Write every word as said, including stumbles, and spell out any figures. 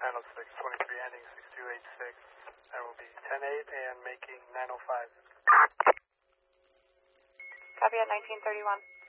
nine oh six twenty-three ending six two eight six. That will be ten eight and making nine oh five. Copy at nineteen thirty-one.